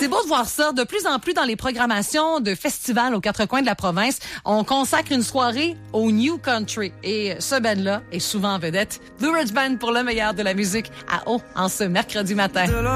C'est beau de voir ça. De plus en plus dans les programmations de festivals aux quatre coins de la province, on consacre une soirée au New Country. Et ce band-là est souvent en vedette. Blue Ridge Band pour le meilleur de la musique à eau en ce mercredi matin.